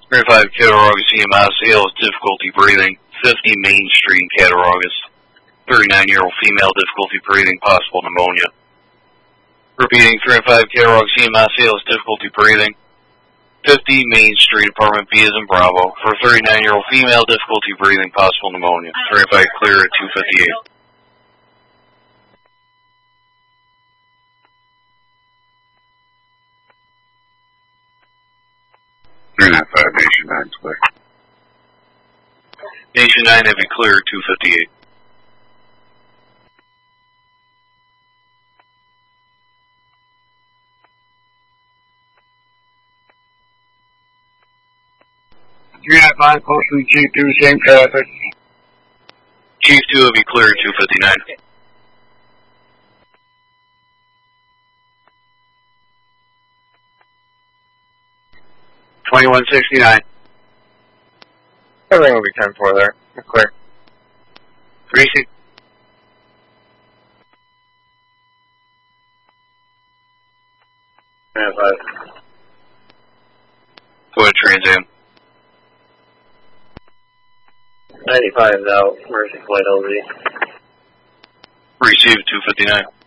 35 Cattaraugus EMI sales, difficulty breathing. 50 Main Street, Cattaraugus. 39-year-old female, difficulty breathing, possible pneumonia. Repeating, 35 Cattaraugus EMI sales, difficulty breathing. 50 Main Street, apartment B as in Bravo. For a 39-year-old female, difficulty breathing, possible pneumonia. 35 clear at 258. 395 Nation 9 clear. Nation 9 heavy clear, 258. Post from Chief 2, same traffic. Chief 2 heavy clear, 259. $21.69. Everything will be 10-4 there. We're clear. Greasy. Go ahead, Trans Am. 95 now, emergency flight LZ. Receive 259.